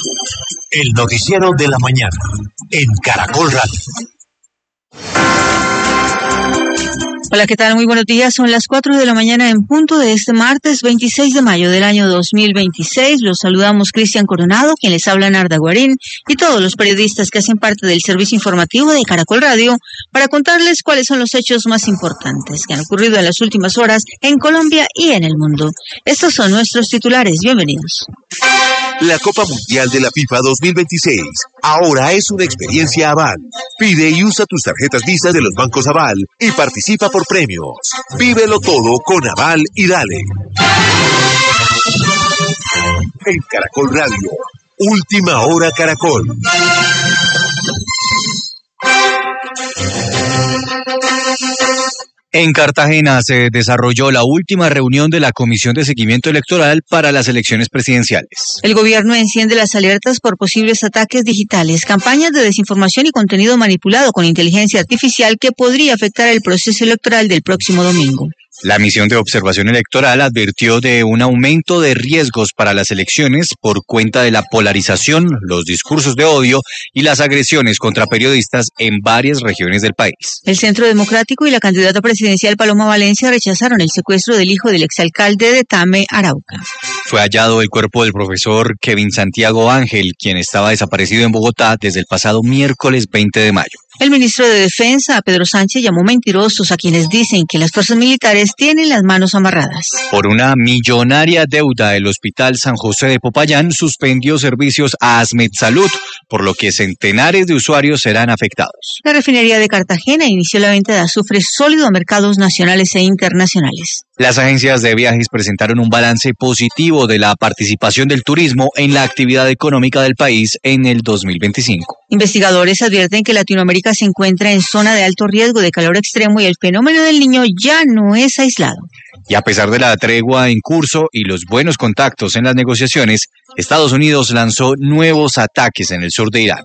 El noticiero de la mañana en Caracol Radio. Hola, ¿qué tal? Muy buenos días. Son las 4 de la mañana en punto de este martes 26 de mayo del año 2026. Los saludamos Cristian Coronado, quien les habla Narda Guarín, y todos los periodistas que hacen parte del servicio informativo de Caracol Radio para contarles cuáles son los hechos más importantes que han ocurrido en las últimas horas en Colombia y en el mundo. Estos son nuestros titulares. Bienvenidos. La Copa Mundial de la FIFA 2026 ahora es una experiencia Aval. Pide y usa tus tarjetas Visa de los bancos Aval y participa por premios. Vívelo todo con Aval y Dale. En Caracol Radio, Última Hora Caracol. En Cartagena se desarrolló la última reunión de la Comisión de Seguimiento Electoral para las elecciones presidenciales. El gobierno enciende las alertas por posibles ataques digitales, campañas de desinformación y contenido manipulado con inteligencia artificial que podría afectar el proceso electoral del próximo domingo. La misión de observación electoral advirtió de un aumento de riesgos para las elecciones por cuenta de la polarización, los discursos de odio y las agresiones contra periodistas en varias regiones del país. El Centro Democrático y la candidata presidencial Paloma Valencia rechazaron el secuestro del hijo del exalcalde de Tame, Arauca. Fue hallado el cuerpo del profesor Kevin Santiago Ángel, quien estaba desaparecido en Bogotá desde el pasado miércoles 20 de mayo. El ministro de Defensa, Pedro Sánchez, llamó mentirosos a quienes dicen que las fuerzas militares tienen las manos amarradas. Por una millonaria deuda, el Hospital San José de Popayán suspendió servicios a Asmedsalud, por lo que centenares de usuarios serán afectados. La refinería de Cartagena inició la venta de azufre sólido a mercados nacionales e internacionales. Las agencias de viajes presentaron un balance positivo de la participación del turismo en la actividad económica del país en el 2025. Investigadores advierten que Latinoamérica se encuentra en zona de alto riesgo de calor extremo y el fenómeno del Niño ya no es aislado. Y a pesar de la tregua en curso y los buenos contactos en las negociaciones, Estados Unidos lanzó nuevos ataques en el sur de Irán.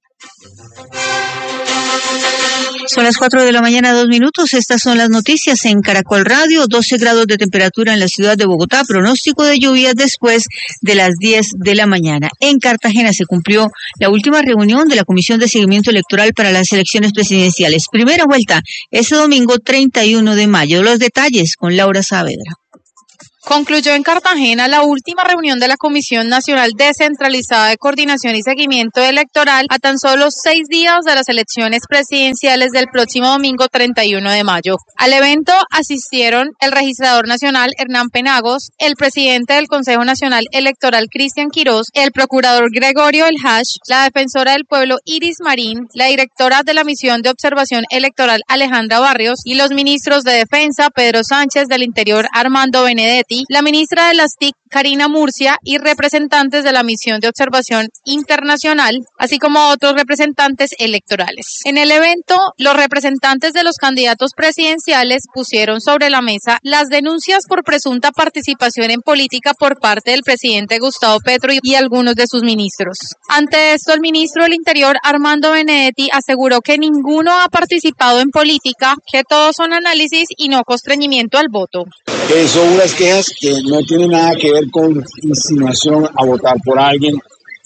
Son las 4 de la mañana, 2 minutos. Estas son las noticias en Caracol Radio. 12 grados de temperatura en la ciudad de Bogotá. Pronóstico de lluvias después de las 10 de la mañana. En Cartagena se cumplió la última reunión de la Comisión de Seguimiento Electoral para las elecciones presidenciales. Primera vuelta este domingo 31 de mayo. Los detalles con Laura Saavedra. Concluyó en Cartagena la última reunión de la Comisión Nacional Descentralizada de Coordinación y Seguimiento Electoral a tan solo 6 días de las elecciones presidenciales del próximo domingo 31 de mayo. Al evento asistieron el registrador nacional Hernán Penagos, el presidente del Consejo Nacional Electoral Cristian Quirós, el procurador Gregorio El Hash, la defensora del pueblo Iris Marín, la directora de la Misión de Observación Electoral Alejandra Barrios y los ministros de Defensa Pedro Sánchez, del Interior Armando Benedetti, la ministra de las TIC, Karina Murcia, y representantes de la Misión de Observación Internacional, así como otros representantes electorales. En el evento, los representantes de los candidatos presidenciales pusieron sobre la mesa las denuncias por presunta participación en política por parte del presidente Gustavo Petro y algunos de sus ministros. Ante esto, el ministro del Interior, Armando Benedetti, aseguró que ninguno ha participado en política, que todos son análisis y no constreñimiento al voto. Son unas quejas que no tienen nada que ver con insinuación a votar por alguien,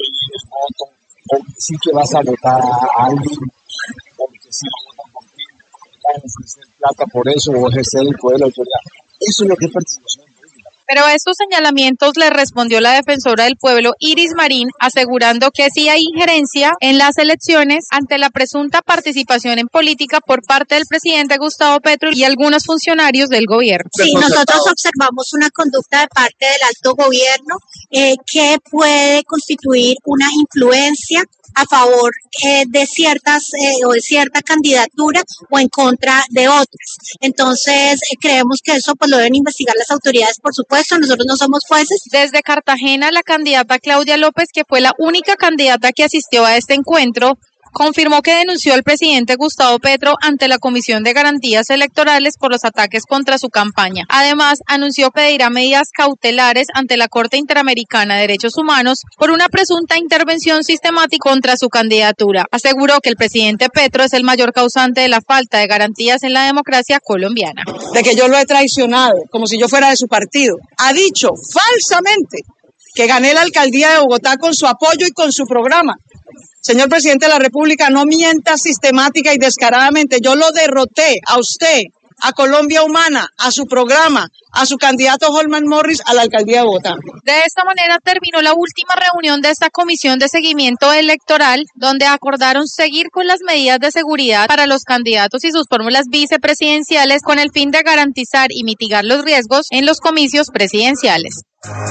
o sí que vas a votar a alguien, o que si no votan por ti, van a ofrecer plata por eso, o ejercer el poder de la autoridad. Eso es lo que es participación política. Pero a estos señalamientos le respondió la defensora del pueblo Iris Marín, asegurando que sí hay injerencia en las elecciones ante la presunta participación en política por parte del presidente Gustavo Petro y algunos funcionarios del gobierno. Sí, nosotros observamos una conducta de parte del alto gobierno que puede constituir una influencia a favor de ciertas o de cierta candidatura o en contra de otras. Entonces, creemos que eso pues lo deben investigar las autoridades, por supuesto. Nosotros no somos jueces. Desde Cartagena, la candidata Claudia López, que fue la única candidata que asistió a este encuentro, confirmó que denunció al presidente Gustavo Petro ante la Comisión de Garantías Electorales por los ataques contra su campaña. Además, anunció que pedirá medidas cautelares ante la Corte Interamericana de Derechos Humanos por una presunta intervención sistemática contra su candidatura. Aseguró que el presidente Petro es el mayor causante de la falta de garantías en la democracia colombiana. De que yo lo he traicionado, como si yo fuera de su partido. Ha dicho falsamente que gané la alcaldía de Bogotá con su apoyo y con su programa. Señor presidente de la República, no mienta sistemática y descaradamente. Yo lo derroté a usted, a Colombia Humana, a su programa, a su candidato Holman Morris a la alcaldía de Bogotá. De esta manera terminó la última reunión de esta comisión de seguimiento electoral, donde acordaron seguir con las medidas de seguridad para los candidatos y sus fórmulas vicepresidenciales con el fin de garantizar y mitigar los riesgos en los comicios presidenciales.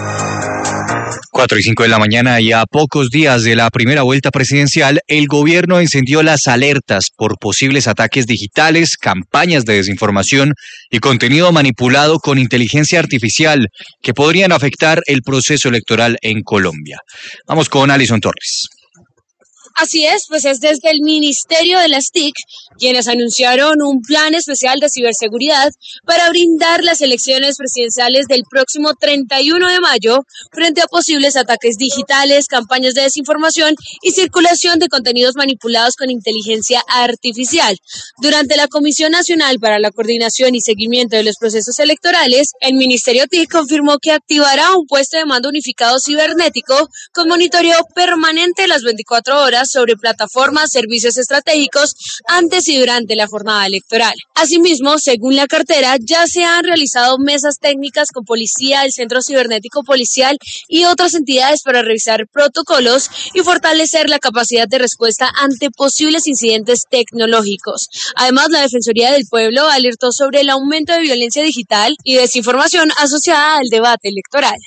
4:05 de la mañana y a pocos días de la primera vuelta presidencial, el gobierno encendió las alertas por posibles ataques digitales, campañas de desinformación y contenido manipulado con inteligencia artificial que podrían afectar el proceso electoral en Colombia. Vamos con Alison Torres. Así es, pues es desde el Ministerio de las TIC quienes anunciaron un plan especial de ciberseguridad para brindar las elecciones presidenciales del próximo 31 de mayo frente a posibles ataques digitales, campañas de desinformación y circulación de contenidos manipulados con inteligencia artificial. Durante la Comisión Nacional para la Coordinación y Seguimiento de los Procesos Electorales, el Ministerio TIC confirmó que activará un puesto de mando unificado cibernético con monitoreo permanente las 24 horas sobre plataformas, servicios estratégicos antes y durante la jornada electoral. Asimismo, según la cartera, ya se han realizado mesas técnicas con policía, el Centro Cibernético Policial y otras entidades para revisar protocolos y fortalecer la capacidad de respuesta ante posibles incidentes tecnológicos. Además, la Defensoría del Pueblo alertó sobre el aumento de violencia digital y desinformación asociada al debate electoral.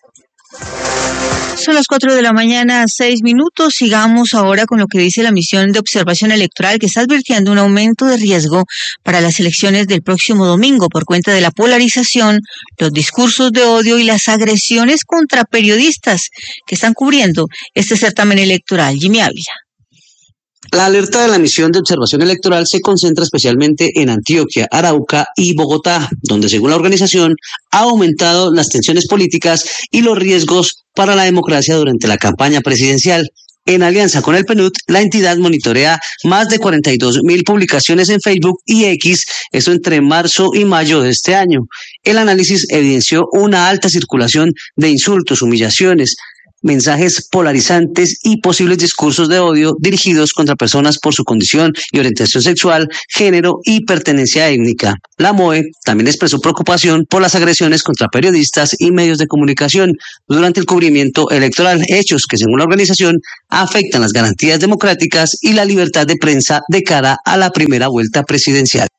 Son las 4 de la mañana, 6 minutos. Sigamos ahora con lo que dice la misión de observación electoral, que está advirtiendo un aumento de riesgo para las elecciones del próximo domingo por cuenta de la polarización, los discursos de odio y las agresiones contra periodistas que están cubriendo este certamen electoral. Jimmy Ávila. La alerta de la misión de observación electoral se concentra especialmente en Antioquia, Arauca y Bogotá, donde según la organización ha aumentado las tensiones políticas y los riesgos para la democracia durante la campaña presidencial. En alianza con el PNUD, la entidad monitorea más de 42.000 publicaciones en Facebook y X, eso entre marzo y mayo de este año. El análisis evidenció una alta circulación de insultos, humillaciones, mensajes polarizantes y posibles discursos de odio dirigidos contra personas por su condición y orientación sexual, género y pertenencia étnica. La MOE también expresó preocupación por las agresiones contra periodistas y medios de comunicación durante el cubrimiento electoral, hechos que según la organización afectan las garantías democráticas y la libertad de prensa de cara a la primera vuelta presidencial.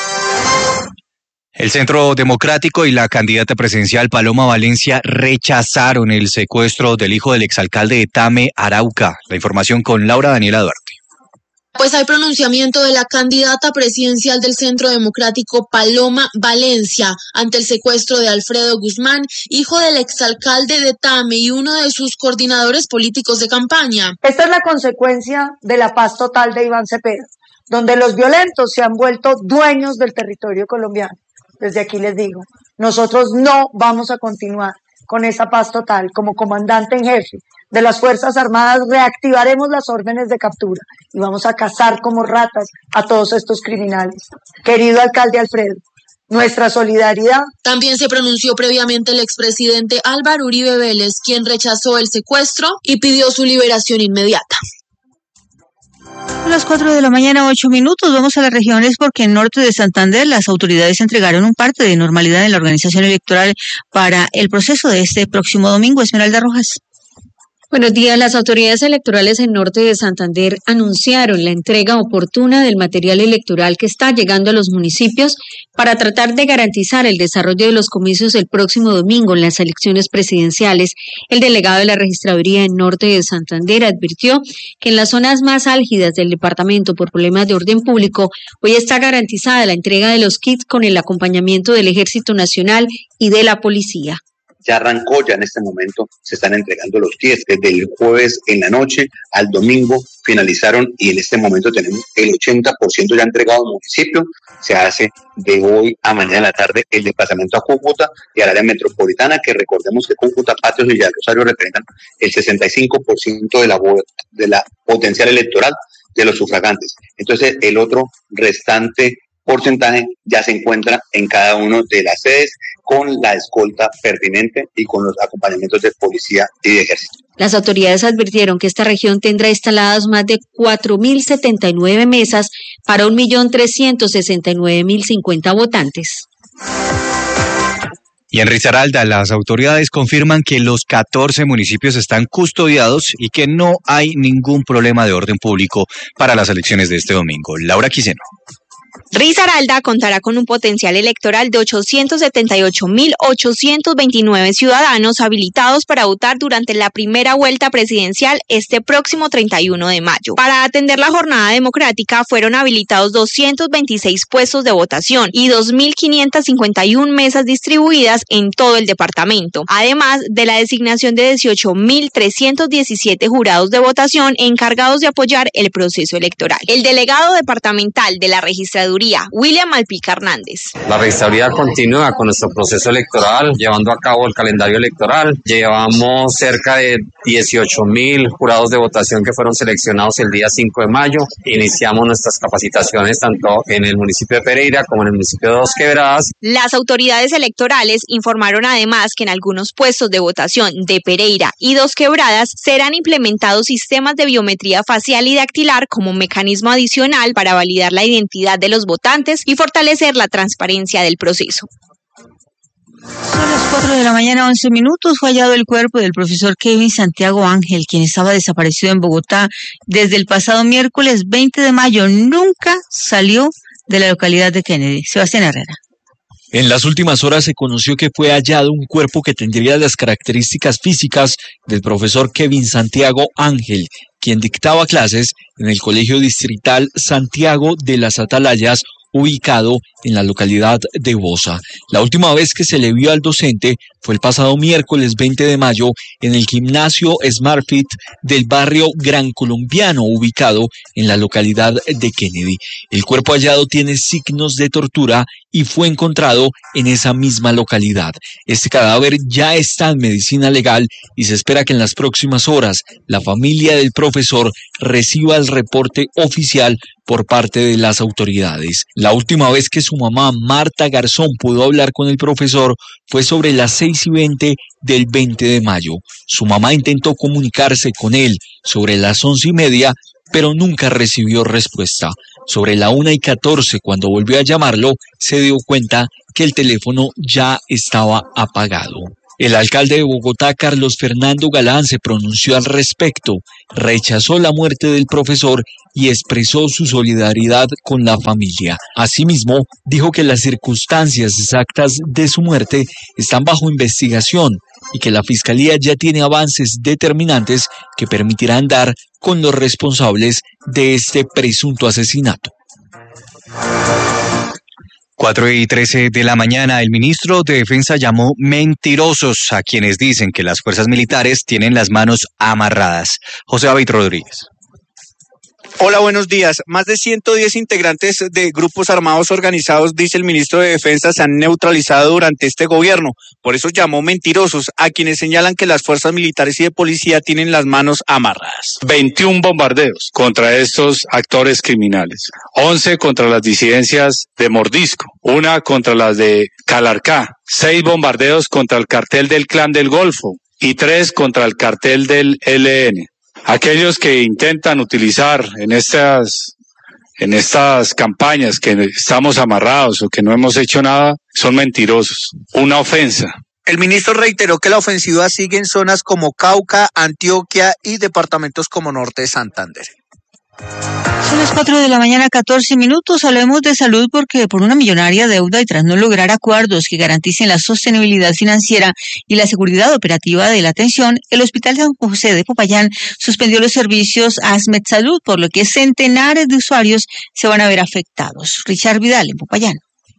El Centro Democrático y la candidata presidencial Paloma Valencia rechazaron el secuestro del hijo del exalcalde de Tame, Arauca. La información con Laura Daniela Duarte. Pues hay pronunciamiento de la candidata presidencial del Centro Democrático, Paloma Valencia, ante el secuestro de Alfredo Guzmán, hijo del exalcalde de Tame y uno de sus coordinadores políticos de campaña. Esta es la consecuencia de la paz total de Iván Cepeda, donde los violentos se han vuelto dueños del territorio colombiano. Desde aquí les digo, nosotros no vamos a continuar con esa paz total. Como comandante en jefe de las Fuerzas Armadas, reactivaremos las órdenes de captura y vamos a cazar como ratas a todos estos criminales. Querido alcalde Alfredo, nuestra solidaridad. También se pronunció previamente el expresidente Álvaro Uribe Vélez, quien rechazó el secuestro y pidió su liberación inmediata. A las 4 de la mañana, 8 minutos, vamos a las regiones porque en norte de Santander las autoridades entregaron un parte de normalidad en la organización electoral para el proceso de este próximo domingo. Esmeralda Rojas. Buenos días. Las autoridades electorales en norte de Santander anunciaron la entrega oportuna del material electoral que está llegando a los municipios para tratar de garantizar el desarrollo de los comicios el próximo domingo en las elecciones presidenciales. El delegado de la Registraduría en norte de Santander advirtió que en las zonas más álgidas del departamento por problemas de orden público hoy está garantizada la entrega de los kits con el acompañamiento del Ejército Nacional y de la Policía. Ya arrancó, ya en este momento se están entregando los kits. Desde el jueves en la noche al domingo finalizaron y en este momento tenemos el 80% ya entregado al municipio. Se hace de hoy a mañana en la tarde el desplazamiento a Cúcuta y al área metropolitana, que recordemos que Cúcuta, Patos y Rosario representan el 65% de la potencial electoral de los sufragantes. Entonces el otro restante porcentaje ya se encuentra en cada una de las sedes con la escolta pertinente y con los acompañamientos de policía y de ejército. Las autoridades advirtieron que esta región tendrá instaladas más de 4.079 mesas para 1.369.050 votantes. Y en Risaralda, las autoridades confirman que los 14 municipios están custodiados y que no hay ningún problema de orden público para las elecciones de este domingo. Laura Quiseno. Risaralda contará con un potencial electoral de 878.829 ciudadanos habilitados para votar durante la primera vuelta presidencial este próximo 31 de mayo. Para atender la jornada democrática fueron habilitados 226 puestos de votación y 2.551 mesas distribuidas en todo el departamento, además de la designación de 18.317 jurados de votación encargados de apoyar el proceso electoral. El delegado departamental de la registraduría, William Alpica Hernández. La registraduría continúa con nuestro proceso electoral, llevando a cabo el calendario electoral. Llevamos cerca de 18.000 jurados de votación que fueron seleccionados el día 5 de mayo. Iniciamos nuestras capacitaciones tanto en el municipio de Pereira como en el municipio de Dos Quebradas. Las autoridades electorales informaron además que en algunos puestos de votación de Pereira y Dos Quebradas serán implementados sistemas de biometría facial y dactilar como mecanismo adicional para validar la identidad de los votantes y fortalecer la transparencia del proceso. Son las 4 de la mañana, 11 minutos. Fue hallado el cuerpo del profesor Kevin Santiago Ángel, quien estaba desaparecido en Bogotá desde el pasado miércoles 20 de mayo. Nunca salió de la localidad de Kennedy. Sebastián Herrera. En las últimas horas se conoció que fue hallado un cuerpo que tendría las características físicas del profesor Kevin Santiago Ángel, quien dictaba clases en el Colegio Distrital Santiago de las Atalayas, ubicado en la localidad de Bosa. La última vez que se le vio al docente fue el pasado miércoles 20 de mayo en el gimnasio SmartFit del barrio Gran Colombiano, ubicado en la localidad de Kennedy. El cuerpo hallado tiene signos de tortura y fue encontrado en esa misma localidad. Este cadáver ya está en medicina legal y se espera que en las próximas horas la familia del profesor reciba el reporte oficial por parte de las autoridades. La última vez que su mamá, Marta Garzón, pudo hablar con el profesor fue sobre las 6:20 del 20 de mayo. Su mamá intentó comunicarse con él sobre las 11:30, pero nunca recibió respuesta. Sobre la 1:14, cuando volvió a llamarlo, se dio cuenta que el teléfono ya estaba apagado. El alcalde de Bogotá, Carlos Fernando Galán, se pronunció al respecto, rechazó la muerte del profesor y expresó su solidaridad con la familia. Asimismo, dijo que las circunstancias exactas de su muerte están bajo investigación y que la Fiscalía ya tiene avances determinantes que permitirán dar con los responsables de este presunto asesinato. 4:13 de la mañana, el ministro de Defensa llamó mentirosos a quienes dicen que las fuerzas militares tienen las manos amarradas. José David Rodríguez. Hola, buenos días. Más de 110 integrantes de grupos armados organizados, dice el ministro de Defensa, se han neutralizado durante este gobierno. Por eso llamó mentirosos a quienes señalan que las fuerzas militares y de policía tienen las manos amarradas. 21 bombardeos contra estos actores criminales, 11 contra las disidencias de Mordisco, 1 contra las de Calarcá, 6 bombardeos contra el cartel del Clan del Golfo y 3 contra el cartel del ELN. Aquellos que intentan utilizar en estas campañas que estamos amarrados o que no hemos hecho nada, son mentirosos. Una ofensa. El ministro reiteró que la ofensiva sigue en zonas como Cauca, Antioquia y departamentos como Norte de Santander. Son las 4 de la mañana, 14 minutos. Hablemos de salud porque por una millonaria deuda y tras no lograr acuerdos que garanticen la sostenibilidad financiera y la seguridad operativa de la atención, el Hospital San José de Popayán suspendió los servicios a ASMED Salud, por lo que centenares de usuarios se van a ver afectados. Richard Vidal en Popayán.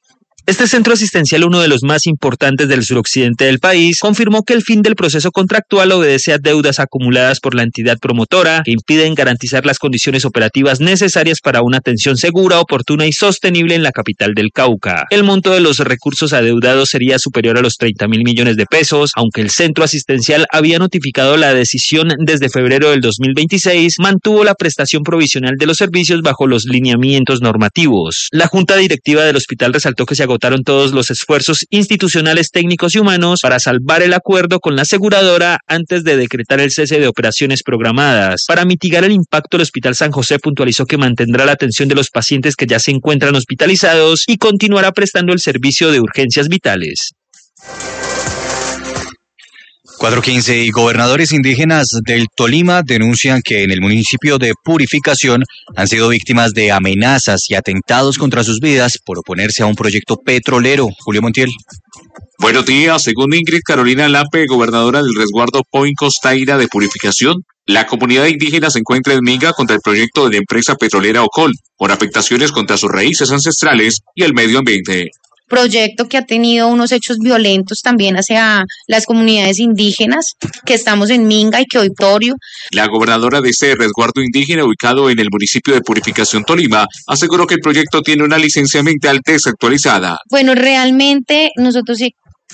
Este centro asistencial, uno de los más importantes del suroccidente del país, confirmó que el fin del proceso contractual obedece a deudas acumuladas por la entidad promotora que impiden garantizar las condiciones operativas necesarias para una atención segura, oportuna y sostenible en la capital del Cauca. El monto de los recursos adeudados sería superior a los 30.000 millones de pesos, aunque el centro asistencial había notificado la decisión desde febrero del 2026, mantuvo la prestación provisional de los servicios bajo los lineamientos normativos. La junta directiva del hospital resaltó que se agotaron todos los esfuerzos institucionales, técnicos y humanos para salvar el acuerdo con la aseguradora antes de decretar el cese de operaciones programadas. Para mitigar el impacto, el Hospital San José puntualizó que mantendrá la atención de los pacientes que ya se encuentran hospitalizados y continuará prestando el servicio de urgencias vitales. 4:15 y gobernadores indígenas del Tolima denuncian que en el municipio de Purificación han sido víctimas de amenazas y atentados contra sus vidas por oponerse a un proyecto petrolero. Julio Montiel. Buenos días. Según Ingrid Carolina Lape, gobernadora del resguardo Point Costaira de Purificación, la comunidad indígena se encuentra en minga contra el proyecto de la empresa petrolera Ocol por afectaciones contra sus raíces ancestrales y el medio ambiente. Proyecto que ha tenido unos hechos violentos también hacia las comunidades indígenas, que estamos en minga y que hoy Torio. La gobernadora de este resguardo indígena ubicado en el municipio de Purificación, Tolima, aseguró que el proyecto tiene una licencia ambiental desactualizada. Bueno, realmente nosotros sí.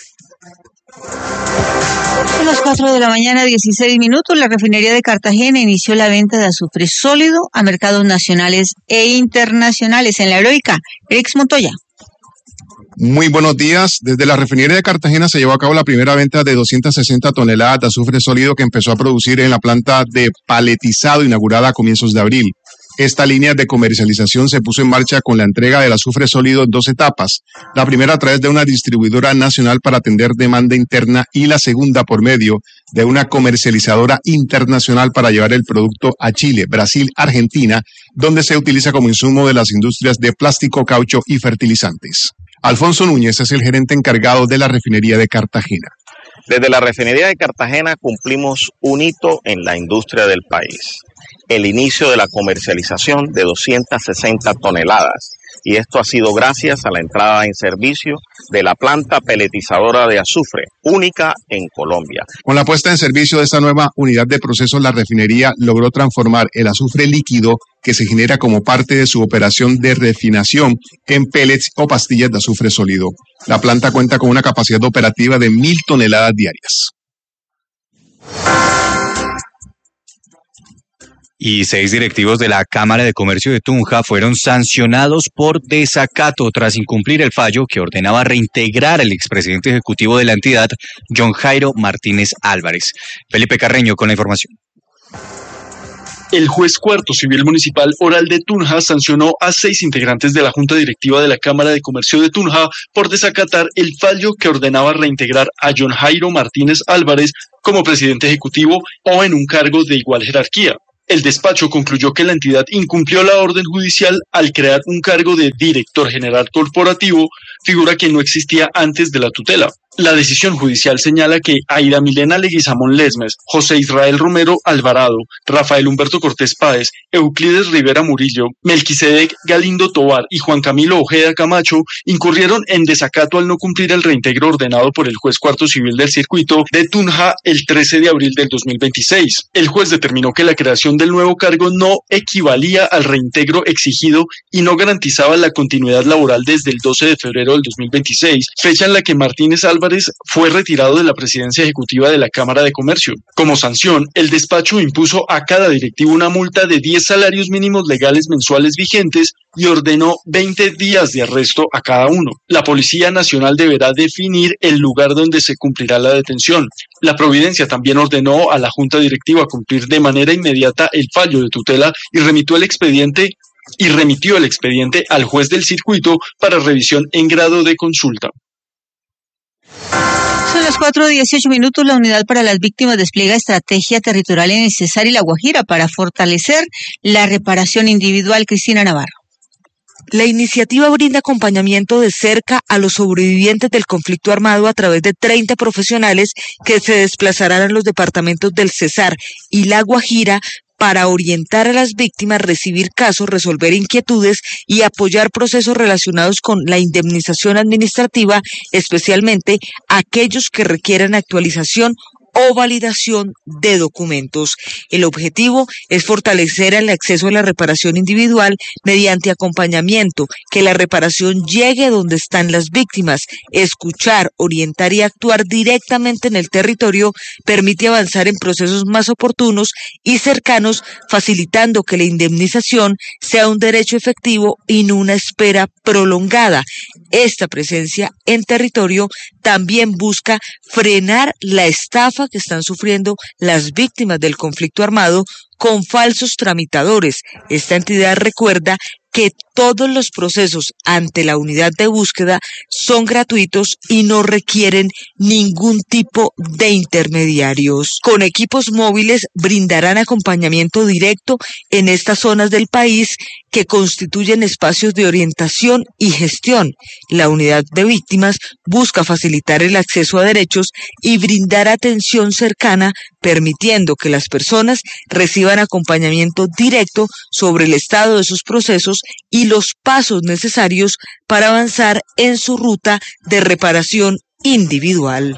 A las 4 de la mañana, 16 minutos, la refinería de Cartagena inició la venta de azufre sólido a mercados nacionales e internacionales. En la Heroica, Erix Montoya. Muy buenos días. Desde la refinería de Cartagena se llevó a cabo la primera venta de 260 toneladas de azufre sólido que empezó a producir en la planta de paletizado inaugurada a comienzos de abril. Esta línea de comercialización se puso en marcha con la entrega del azufre sólido en 2 etapas. La primera a través de una distribuidora nacional para atender demanda interna y la segunda por medio de una comercializadora internacional para llevar el producto a Chile, Brasil, Argentina, donde se utiliza como insumo de las industrias de plástico, caucho y fertilizantes. Alfonso Núñez es el gerente encargado de la refinería de Cartagena. Desde la refinería de Cartagena cumplimos un hito en la industria del país, el inicio de la comercialización de 260 toneladas. Y esto ha sido gracias a la entrada en servicio de la planta peletizadora de azufre, única en Colombia. Con la puesta en servicio de esta nueva unidad de proceso, la refinería logró transformar el azufre líquido que se genera como parte de su operación de refinación en pellets o pastillas de azufre sólido. La planta cuenta con una capacidad operativa de 1.000 toneladas diarias. Y 6 directivos de la Cámara de Comercio de Tunja fueron sancionados por desacato tras incumplir el fallo que ordenaba reintegrar al expresidente ejecutivo de la entidad, John Jairo Martínez Álvarez. Felipe Carreño con la información. El juez cuarto civil municipal oral de Tunja sancionó a 6 integrantes de la Junta Directiva de la Cámara de Comercio de Tunja por desacatar el fallo que ordenaba reintegrar a John Jairo Martínez Álvarez como presidente ejecutivo o en un cargo de igual jerarquía. El despacho concluyó que la entidad incumplió la orden judicial al crear un cargo de director general corporativo, figura que no existía antes de la tutela. La decisión judicial señala que Aida Milena Leguizamón Lesmes, José Israel Romero Alvarado, Rafael Humberto Cortés Páez, Euclides Rivera Murillo, Melquisedec Galindo Tobar y Juan Camilo Ojeda Camacho incurrieron en desacato al no cumplir el reintegro ordenado por el juez cuarto civil del circuito de Tunja el 13 de abril del 2026. El juez determinó que la creación del nuevo cargo no equivalía al reintegro exigido y no garantizaba la continuidad laboral desde el 12 de febrero del 2026, fecha en la que Martínez Álvarez fue retirado de la presidencia ejecutiva de la Cámara de Comercio. Como sanción, el despacho impuso a cada directivo una multa de 10 salarios mínimos legales mensuales vigentes y ordenó 20 días de arresto a cada uno. La Policía Nacional deberá definir el lugar donde se cumplirá la detención. La Providencia también ordenó a la Junta Directiva cumplir de manera inmediata el fallo de tutela y remitió el expediente al juez del circuito para revisión en grado de consulta. Son las 4:18 minutos. La Unidad para las Víctimas despliega estrategia territorial en el Cesar y La Guajira para fortalecer la reparación individual. Cristina Navarro. La iniciativa brinda acompañamiento de cerca a los sobrevivientes del conflicto armado a través de 30 profesionales que se desplazarán a los departamentos del Cesar y La Guajira para orientar a las víctimas, recibir casos, resolver inquietudes y apoyar procesos relacionados con la indemnización administrativa, especialmente aquellos que requieran actualización o validación de documentos. El objetivo es fortalecer el acceso a la reparación individual mediante acompañamiento, que la reparación llegue donde están las víctimas. Escuchar, orientar y actuar directamente en el territorio permite avanzar en procesos más oportunos y cercanos, facilitando que la indemnización sea un derecho efectivo y no una espera prolongada. Esta presencia en territorio también busca frenar la estafa que están sufriendo las víctimas del conflicto armado con falsos tramitadores. Esta entidad recuerda que todos los procesos ante la unidad de búsqueda son gratuitos y no requieren ningún tipo de intermediarios. Con equipos móviles brindarán acompañamiento directo en estas zonas del país que constituyen espacios de orientación y gestión. La unidad de víctimas busca facilitar el acceso a derechos y brindar atención cercana, permitiendo que las personas reciban acompañamiento directo sobre el estado de sus procesos y los pasos necesarios para avanzar en su ruta de reparación individual.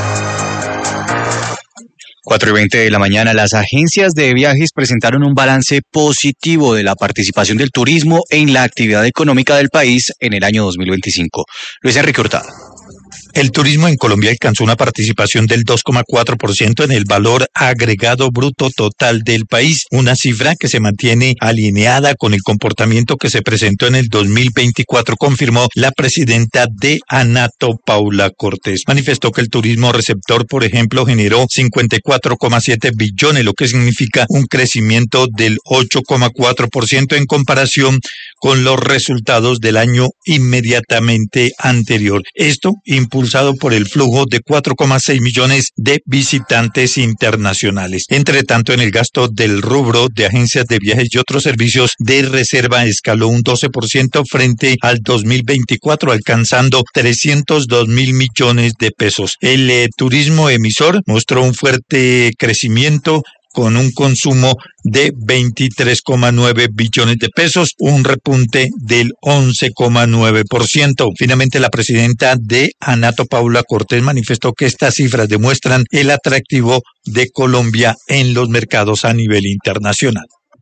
4:20 de la mañana, las agencias de viajes presentaron un balance positivo de la participación del turismo en la actividad económica del país en el año 2025. Luis Enrique Hurtado. El turismo en Colombia alcanzó una participación del 2,4% en el valor agregado bruto total del país, una cifra que se mantiene alineada con el comportamiento que se presentó en el 2024, confirmó la presidenta de ANATO, Paula Cortés. Manifestó que el turismo receptor, por ejemplo, generó 54,7 billones, lo que significa un crecimiento del 8,4% en comparación con los resultados del año inmediatamente anterior. Esto impulsado por el flujo de 4,6 millones de visitantes internacionales. Entre tanto, en el gasto del rubro de agencias de viajes y otros servicios de reserva escaló un 12% frente al 2024, alcanzando 302.000 millones de pesos. El turismo emisor mostró un fuerte crecimiento con un consumo de 23,9 billones de pesos, un repunte del 11,9%. Finalmente, la presidenta de ANATO, Paula Cortés, manifestó que estas cifras demuestran el atractivo de Colombia en los mercados a nivel internacional.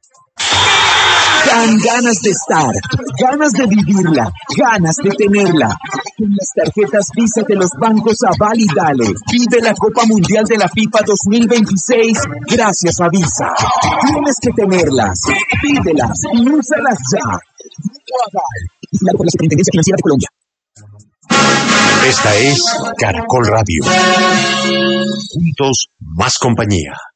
Dan ganas de estar, ganas de vivirla, ganas de tenerla. Con las tarjetas Visa de los bancos Aval y Dale, vive la Copa Mundial de la FIFA 2026 gracias a Visa. Tienes que tenerlas, pídelas y úsalas ya. Aval, vigilado por la Superintendencia Financiera de Colombia. Esta es Caracol Radio. Juntos, más compañía.